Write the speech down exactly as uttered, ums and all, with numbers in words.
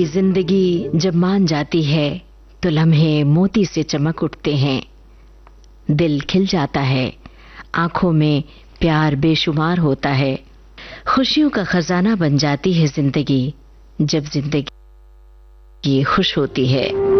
जिंदगी जब मान जाती है तो लम्हे मोती से चमक उठते हैं। दिल खिल जाता है, आंखों में प्यार बेशुमार होता है। खुशियों का खजाना बन जाती है जिंदगी जब जिंदगी खुश होती है।